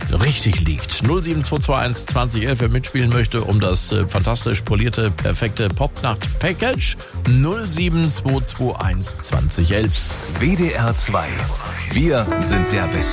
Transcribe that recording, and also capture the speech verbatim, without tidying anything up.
richtig liegt. null sieben zwei zwei eins zwanzig elf, wer mitspielen möchte, um das äh, fantastisch polierte, perfekte Popnacht-Package. null sieben zwei zwei eins zwanzig elf. W D R zwei. Wir sind der Westen.